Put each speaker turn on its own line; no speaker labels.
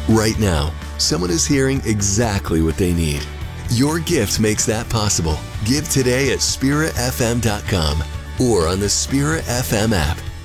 Right now, someone is hearing exactly what they need. Your gift makes that possible. Give today at spiritfm.com or on the Spirit FM app.